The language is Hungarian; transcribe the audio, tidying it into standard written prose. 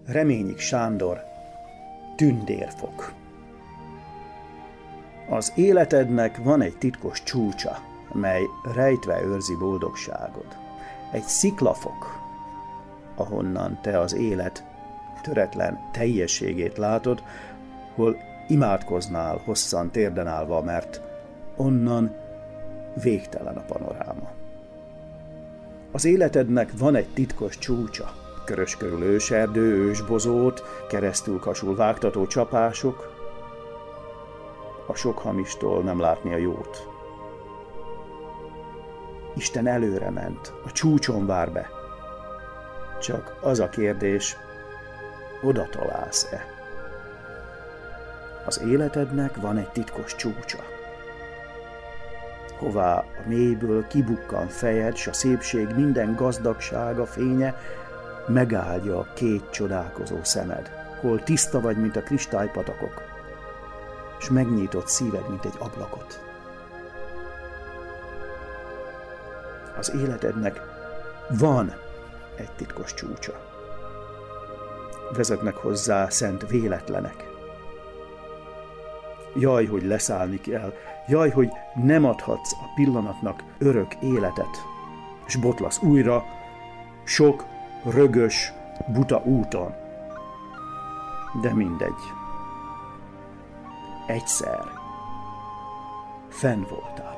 Reményik Sándor, tündérfok. Az életednek van egy titkos csúcsa, mely rejtve őrzi boldogságod. Egy sziklafok, ahonnan te az élet töretlen teljességét látod, hol imádkoznál hosszan térden állva, mert onnan végtelen a panoráma. Az életednek van egy titkos csúcsa, körös körül őserdő, ősbozót, keresztül kasul vágtató csapások, a sok hamistól nem látni a jót. Isten előre ment, a csúcson vár be. Csak az a kérdés, oda találsz-e? Az életednek van egy titkos csúcsa, hová a mélyből kibukkan fejed, s a szépség minden gazdagsága fénye megáldja a két csodálkozó szemed, hol tiszta vagy, mint a kristálypatakok, s megnyitott szíved, mint egy ablakot. Az életednek van egy titkos csúcsa. Vezetnek hozzá szent véletlenek. Jaj, hogy leszállni kell, jaj, hogy nem adhatsz a pillanatnak örök életet, s botlasz újra sok rögös, buta úton. De mindegy. Egyszer fenn voltál.